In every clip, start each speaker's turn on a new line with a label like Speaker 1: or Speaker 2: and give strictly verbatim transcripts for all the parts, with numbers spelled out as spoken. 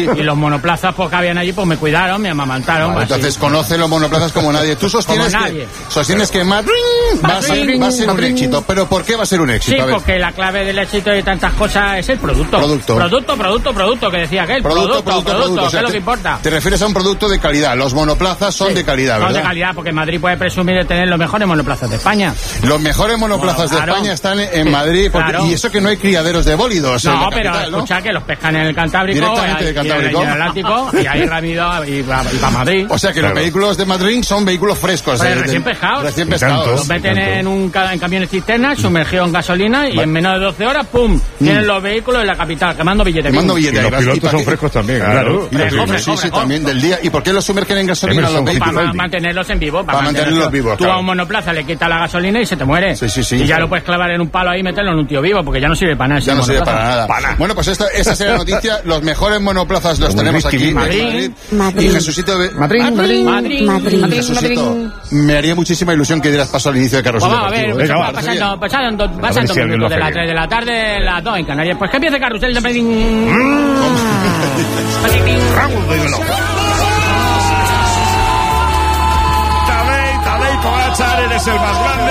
Speaker 1: y los monoplazas pues, que habían allí, pues me cuidaron, me amamantaron.
Speaker 2: Vale, entonces así. Conoce los monoplazas como nadie. Tú sostienes
Speaker 1: como nadie.
Speaker 2: que, sostienes que Madrid va a ser, va a ser un éxito. ¿Pero por qué va a ser un éxito?
Speaker 1: Sí, porque la clave del éxito de tantas cosas es el producto.
Speaker 2: Producto.
Speaker 1: Producto, producto, producto, que decía aquel.
Speaker 2: Producto,
Speaker 1: Producto,
Speaker 2: producto,
Speaker 1: producto,
Speaker 2: producto. O sea,
Speaker 1: que es lo
Speaker 2: te,
Speaker 1: que importa.
Speaker 2: Te refieres a un producto de calidad. Los monoplazas son sí, de calidad, ¿verdad?
Speaker 1: Son de calidad, porque Madrid puede presumir de tener los mejores monoplazas de España.
Speaker 2: Los mejores monoplazas bueno, claro. de España están en sí, Madrid, porque, claro. y eso que no hay criaderos de bólidos.
Speaker 1: No,
Speaker 2: en la
Speaker 1: pero
Speaker 2: capital,
Speaker 1: escucha
Speaker 2: ¿no?
Speaker 1: que los pescan en el Cantábrico.
Speaker 2: Directamente del Cantábrico.
Speaker 1: Y en el Atlántico, y ahí rápido y para Madrid.
Speaker 2: O sea que claro. los vehículos de Madrid son vehículos frescos.
Speaker 1: Pues
Speaker 2: de,
Speaker 1: recién
Speaker 2: de,
Speaker 1: pescados.
Speaker 2: Recién pescados.
Speaker 1: Los meten en, un, en camiones cisternas, sumergidos en gasolina, y vale. en menos de doce horas, ¡pum! Mm. Tienen los vehículos en la capital, quemando billetes.
Speaker 2: Quemando billetes.
Speaker 3: Y los pilotos son frescos también, claro.
Speaker 2: Sí, sí, también del día. ¿Y por qué los sumergen en gasolina los vehículos?
Speaker 1: Para mantenerlos en vivo.
Speaker 2: Para mantenerlos vivos.
Speaker 1: Tú a un monoplaza le quitas la gasolina y se te muere.
Speaker 2: Sí, sí, sí.
Speaker 1: Y ya lo puedes clavar en un palo ahí y meterlo en un tío vivo, porque ya no sirve para nada.
Speaker 2: Ya no sirve para nada. Para. Bueno, pues esto, esa será la noticia. Los mejores monoplazas los tenemos aquí en
Speaker 1: Madrid.
Speaker 2: Madrid. Y Jesucito de...
Speaker 1: Madrid, Madrid, Madrid, Madrid, Madrid.
Speaker 2: Jesucito, me haría muchísima ilusión que dieras paso al inicio de Carrusel
Speaker 1: Deportivo.
Speaker 2: Vamos a ver,
Speaker 1: Venga, va, pasando, pasando, pasando si minutos de las tres de la tarde, las dos en Canarias. Pues que empiece Carrusel de Madrid.
Speaker 3: Raúl de Veloz. Tadej, Tadej Pogačar, eres el más grande.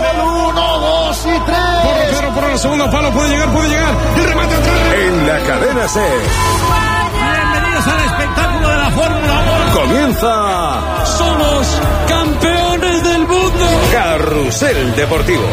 Speaker 2: Uno, dos y tres.
Speaker 3: Por cero, por el segundo palo, puede llegar, puede llegar. El remate atrás.
Speaker 4: En la cadena C.
Speaker 5: Bienvenidos al espectáculo de la Fórmula uno.
Speaker 4: Comienza.
Speaker 5: Somos campeones del mundo.
Speaker 4: Carrusel Deportivo.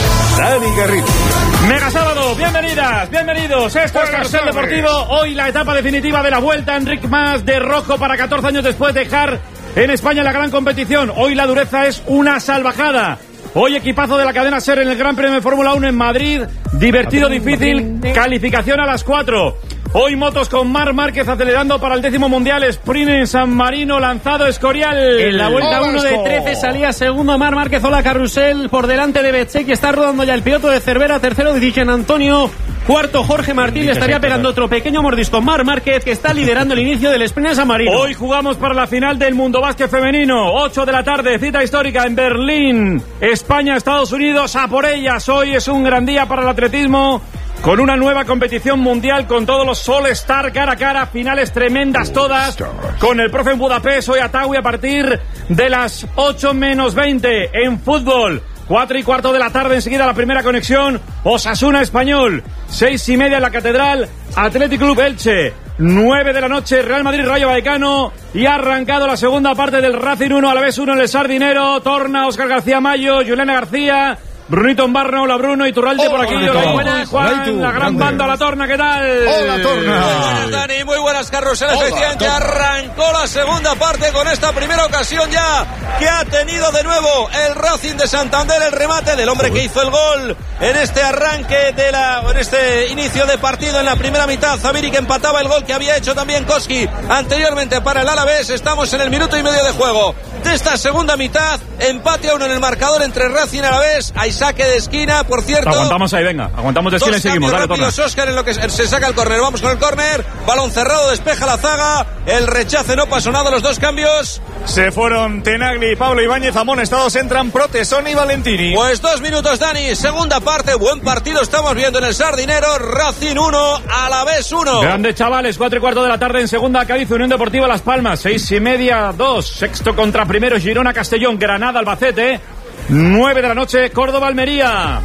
Speaker 4: Dani Garrido.
Speaker 6: Mega sábado, bienvenidas, bienvenidos. Esto es Carrusel Deportivo. Hoy la etapa definitiva de la Vuelta. Enric Mas de rojo para catorce años después de dejar en España la gran competición. Hoy la dureza es una salvajada. Hoy equipazo de la cadena SER en el Gran Premio de Fórmula uno en Madrid. Divertido, difícil, calificación a las cuatro. Hoy motos con Marc Márquez acelerando para el décimo mundial. Sprint en San Marino, lanzado Escorial.
Speaker 7: En la vuelta uno de trece salía segundo Marc Márquez. Hola Carrusel por delante de Betxequi. Está rodando ya el piloto de Cervera. Tercero de Dijen Antonio. Cuarto Jorge Martín. Le estaría pegando otro pequeño mordisco Marc Márquez, que está liderando el inicio del Sprint en San Marino.
Speaker 6: Hoy jugamos para la final del Mundo Básquet Femenino. ocho de la tarde, cita histórica en Berlín. España, Estados Unidos, a por ellas. Hoy es un gran día para el atletismo, con una nueva competición mundial, con todos los All Star cara a cara, finales tremendas todas, con el profe en Budapest, hoy Ataui a partir de las ocho menos veinte. En fútbol, cuatro y cuarto de la tarde, enseguida la primera conexión, Osasuna Español, seis y media en la Catedral, Athletic Club Elche, nueve de la noche, Real Madrid Rayo Vallecano, y ha arrancado la segunda parte del Racing uno, Alavés uno en el Sardinero. Torna Óscar García Mayo, Juliana García, Brunito Embarno, hola Bruno, Iturralde oh, por aquí, hola buenas, Juan, tú, la gran grande. Banda, la Torna, ¿qué tal?
Speaker 2: Hola Torna.
Speaker 8: Muy buenas, Dani, muy buenas, Carrusel. Efectivamente arrancó la segunda parte con esta primera ocasión ya que ha tenido de nuevo el Racing de Santander, el remate del hombre que hizo el gol en este arranque de la, en este inicio de partido en la primera mitad. Zabiri, que empataba el gol que había hecho también Koski anteriormente para el Alavés. Estamos en el minuto y medio de juego de esta segunda mitad, empate a uno en el marcador entre Racing y Alavés. Hay saque de esquina, por cierto.
Speaker 6: Aguantamos ahí, venga, aguantamos de esquina y seguimos. Dale, Torna.
Speaker 8: Óscar en lo que se saca el córner. Vamos con el córner, balón cerrado, despeja la zaga, el rechace no pasó nada, los dos cambios.
Speaker 6: Se fueron Tenagli y Pablo Ibáñez, amonestados, entran Protesoni y Valentini.
Speaker 8: Pues dos minutos, Dani, segunda parte, buen partido estamos viendo en el Sardinero. Racing uno, Alavés uno.
Speaker 6: Grandes chavales, cuatro y cuarto de la tarde en segunda, Cádiz, Unión Deportiva Las Palmas, seis y media, dos, sexto contra primero, Girona, Castellón, Granada, Albacete, nueve de la noche, Córdoba, Almería.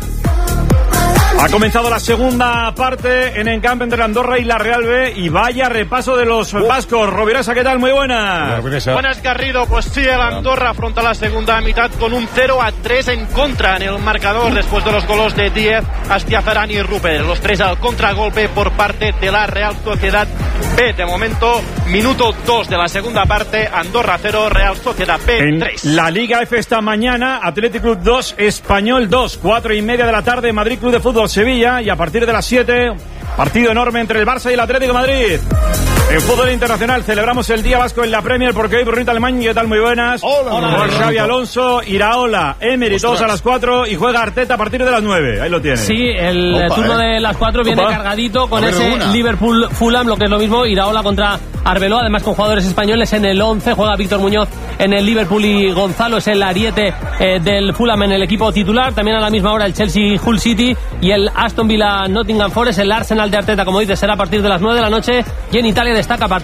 Speaker 6: Ha comenzado la segunda parte en encampe entre Andorra y la Real B, y vaya repaso de los vascos. Rovirasa, ¿qué tal? Muy buenas.
Speaker 9: Buenas, Garrido. Pues sí, el Andorra afronta la segunda mitad con un cero a tres en contra en el marcador después de los goles de Díez, Astiafarán y Rupert. Los tres al contragolpe por parte de la Real Sociedad B. De momento, minuto dos de la segunda parte, Andorra cero, Real Sociedad B tres.
Speaker 6: En la Liga F esta mañana, Athletic Club dos, Español dos, cuatro y media de la tarde, Madrid Club de Fútbol Sevilla, y a partir de las siete, partido enorme entre el Barça y el Atlético de Madrid. En fútbol internacional celebramos el Día Vasco en la Premier, porque hoy Brunito Alemán, ¿qué tal? Muy buenas.
Speaker 2: Hola, hola.
Speaker 6: Por Xavi Alonso, Iraola, Emery, todos a las cuatro, y juega Arteta a partir de las nueve. Ahí lo tiene.
Speaker 7: Sí, el Opa, turno eh. de las cuatro viene Opa. cargadito con ese Liverpool-Fulham, lo que es lo mismo, Iraola contra Arbeloa, además con jugadores españoles en el once, juega Víctor Muñoz en el Liverpool y Gonzalo es el ariete eh, del Fulham en el equipo titular. También a la misma hora el Chelsea-Hull City y el Aston Villa-Nottingham Forest. El Arsenal de Arteta, como dices, será a partir de las nueve de la noche, y en Italia destaca